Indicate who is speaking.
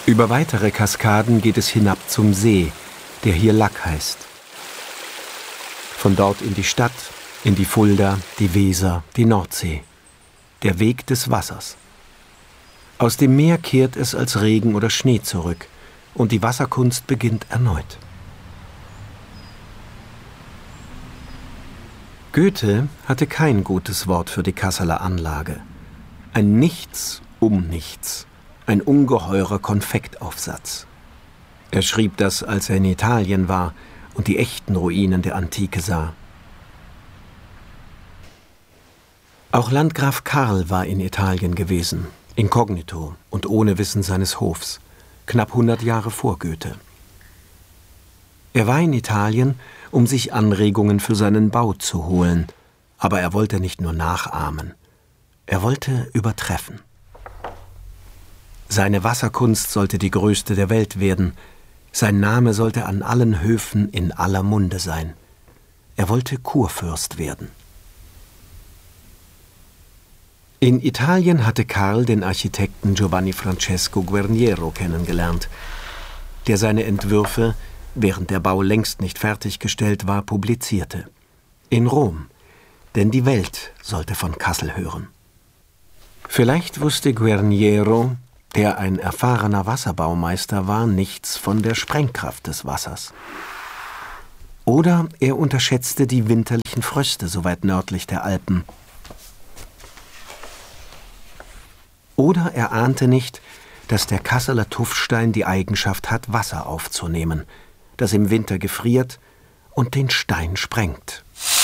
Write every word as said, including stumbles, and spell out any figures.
Speaker 1: Über weitere Kaskaden geht es hinab zum See, der hier Lack heißt. Von dort in die Stadt, in die Fulda, die Weser, die Nordsee. Der Weg des Wassers. Aus dem Meer kehrt es als Regen oder Schnee zurück und die Wasserkunst beginnt erneut. Goethe hatte kein gutes Wort für die Kasseler Anlage. Ein Nichts um Nichts, ein ungeheurer Konfektaufsatz. Er schrieb das, als er in Italien war und die echten Ruinen der Antike sah. Auch Landgraf Karl war in Italien gewesen, inkognito und ohne Wissen seines Hofs, knapp hundert Jahre vor Goethe. Er war in Italien, um sich Anregungen für seinen Bau zu holen, aber er wollte nicht nur nachahmen, er wollte übertreffen. Seine Wasserkunst sollte die größte der Welt werden, sein Name sollte an allen Höfen in aller Munde sein. Er wollte Kurfürst werden. In Italien hatte Karl den Architekten Giovanni Francesco Guarniero kennengelernt, der seine Entwürfe, während der Bau längst nicht fertiggestellt war, publizierte. In Rom, denn die Welt sollte von Kassel hören. Vielleicht wusste Guarniero, der ein erfahrener Wasserbaumeister war, nichts von der Sprengkraft des Wassers. Oder er unterschätzte die winterlichen Fröste so weit nördlich der Alpen. Oder er ahnte nicht, dass der Kasseler Tuffstein die Eigenschaft hat, Wasser aufzunehmen, das im Winter gefriert und den Stein sprengt.